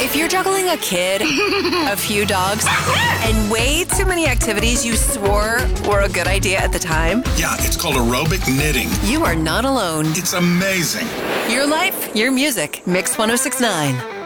If you're juggling a kid, a few dogs, and way too many activities you swore were a good idea at the time, Yeah, it's called aerobic knitting. you are not alone. It's amazing. Your life, your music. Mix 1069.